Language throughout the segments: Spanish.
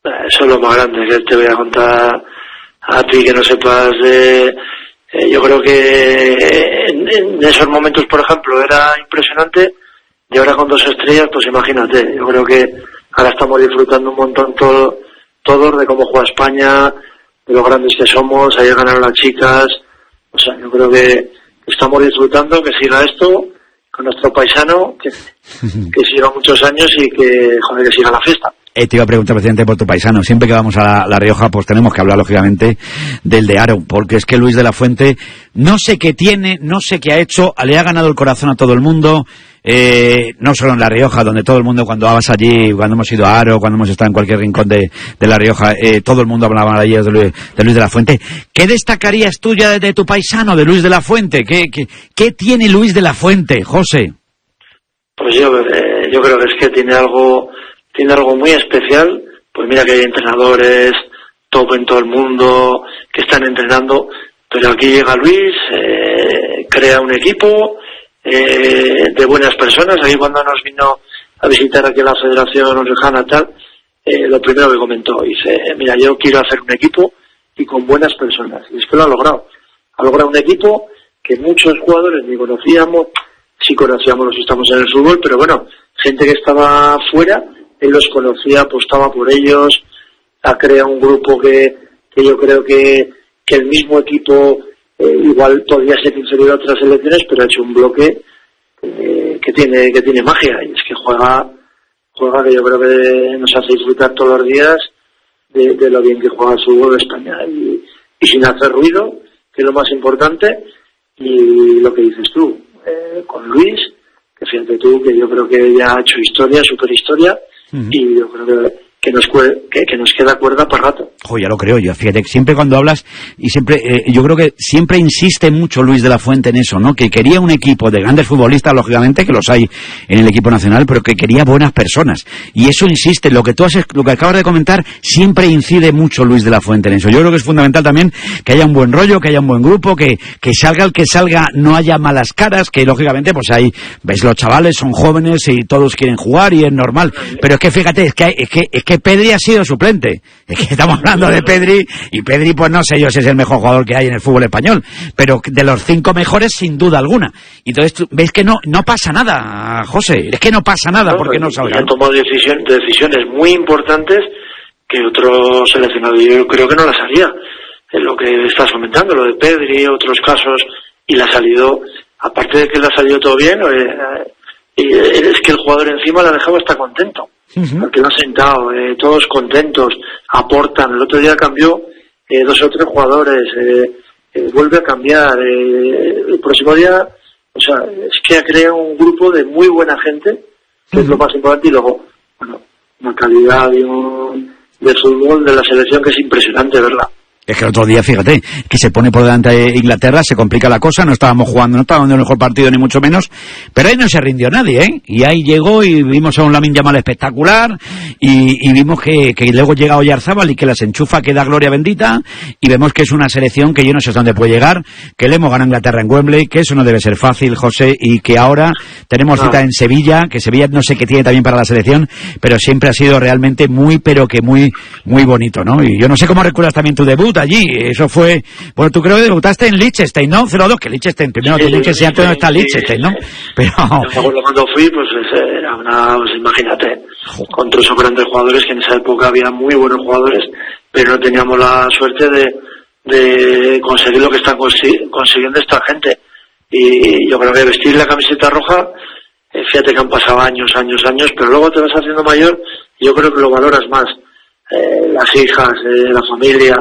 Eso es lo más grande que te voy a contar a ti que no sepas de... yo creo que en esos momentos, por ejemplo, era impresionante, y ahora con 2 estrellas, pues imagínate. Yo creo que ahora estamos disfrutando un montón todos de cómo juega España, de lo grandes que somos. Ayer ganaron las chicas. O sea, yo creo que estamos disfrutando, que siga esto con nuestro paisano, que siga muchos años y que siga la fiesta. Te iba a preguntar, presidente, por tu paisano. Siempre que vamos a La Rioja, pues tenemos que hablar, lógicamente, del de Aro, porque es que Luis de la Fuente, no sé qué tiene, no sé qué ha hecho, le ha ganado el corazón a todo el mundo, no solo en La Rioja, donde todo el mundo, cuando vas allí, cuando hemos ido a Aro, cuando hemos estado en cualquier rincón de La Rioja, todo el mundo hablaba allí de Luis de la Fuente. ¿Qué destacarías tú ya de tu paisano, de Luis de la Fuente? ¿Qué tiene Luis de la Fuente, José? Pues yo creo que es que tiene algo muy especial. Pues mira que hay entrenadores top en todo el mundo que están entrenando, pero aquí llega Luis, crea un equipo de buenas personas. Ahí cuando nos vino a visitar aquí a la Federación Orejana tal, lo primero que comentó, dice, mira, yo quiero hacer un equipo y con buenas personas, y es que lo ha logrado un equipo que muchos jugadores ni conocíamos, sí conocíamos los que estamos en el fútbol, pero bueno, gente que estaba fuera, él los conocía, apostaba por ellos, ha creado un grupo que yo creo que el mismo equipo igual podría ser inferior a otras selecciones, pero ha hecho un bloque que tiene magia, y es que juega que yo creo que nos hace disfrutar todos los días de lo bien que juega el fútbol de España, y sin hacer ruido, que es lo más importante. Y lo que dices tú, con Luis, que fíjate tú, que yo creo que ya ha hecho historia, super historia, y yo creo que nos queda cuerda para rato. Ya lo creo yo, fíjate, siempre cuando hablas, y siempre, yo creo que siempre insiste mucho Luis de la Fuente en eso, ¿no? Que quería un equipo de grandes futbolistas, lógicamente, que los hay en el equipo nacional, pero que quería buenas personas. Y eso insiste, lo que acabas de comentar, siempre incide mucho Luis de la Fuente en eso. Yo creo que es fundamental también que haya un buen rollo, que haya un buen grupo, que salga el que salga, no haya malas caras, que lógicamente, pues ahí, ves, los chavales son jóvenes y todos quieren jugar y es normal. Pero es que fíjate, es que Pedri ha sido suplente. Es que estamos hablando de Pedri, y Pedri, pues no sé yo si es el mejor jugador que hay en el fútbol español, pero de los 5 mejores sin duda alguna. Y entonces tú ves que no pasa nada, José, es que no pasa nada porque no salga. Han tomado decisiones muy importantes que otro seleccionado yo creo que no las haría. Es lo que estás comentando, lo de Pedri, otros casos, y le ha salido, aparte de que le ha salido todo bien, es que el jugador encima le ha dejado hasta contento. Porque lo han sentado, todos contentos, aportan. El otro día cambió 2 o 3 jugadores, vuelve a cambiar. El próximo día, o sea, es que ha creado un grupo de muy buena gente, que es lo más importante, y luego, bueno, una calidad de fútbol de la selección que es impresionante, ¿verdad? Es que el otro día, fíjate, que se pone por delante de Inglaterra, se complica la cosa, no estábamos jugando el mejor partido ni mucho menos, pero ahí no se rindió nadie, ¿eh? Y ahí llegó y vimos a un Lamine Yamal espectacular, y vimos que luego llega Oyarzábal y que las enchufa, que da gloria bendita, y vemos que es una selección que yo no sé hasta dónde puede llegar, que le hemos ganado a Inglaterra en Wembley, que eso no debe ser fácil, José, y que ahora tenemos cita en Sevilla, que Sevilla no sé qué tiene también para la selección, pero siempre ha sido realmente muy, pero que muy, muy bonito, ¿no? Y yo no sé cómo recuerdas también tu debut allí, eso fue, bueno, tú creo que debutaste en Liechtenstein, ¿no? 0-2, que Liechtenstein, primero tienen que ser no está Liechtenstein, ¿no? Pero... Yo cuando fui, pues era pues imagínate, con 3 grandes jugadores, que en esa época había muy buenos jugadores, pero no teníamos la suerte de conseguir lo que están consiguiendo esta gente. Y yo creo que vestir la camiseta roja, fíjate que han pasado años, pero luego te vas haciendo mayor, y yo creo que lo valoras más. Las hijas, la familia,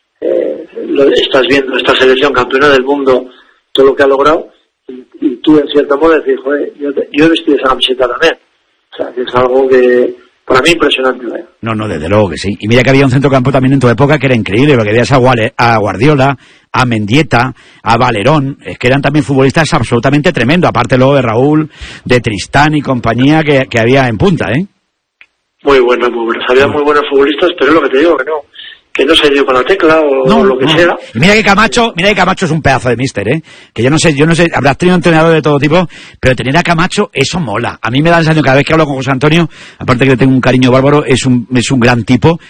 estás viendo esta selección campeona del mundo, todo lo que ha logrado, y tú en cierto modo decís, joder, yo he vestido esa camiseta también. O sea, que es algo que para mí impresionante, ¿eh? No, desde luego que sí. Y mira que había un centrocampo también en tu época que era increíble, porque veías a Guardiola, a Mendieta, a Valerón, es que eran también futbolistas absolutamente tremendos, aparte luego de Raúl, de Tristán y compañía que había en punta, ¿eh? Muy buenos. Había muy buenos futbolistas, pero es lo que te digo, que no se dio con la tecla o lo que sea. Y mira que Camacho es un pedazo de míster, que yo no sé, habrás tenido entrenadores de todo tipo, pero tener a Camacho, eso mola. A mí me da el sensación, cada vez que hablo con José Antonio, aparte que le tengo un cariño bárbaro, es un gran tipo,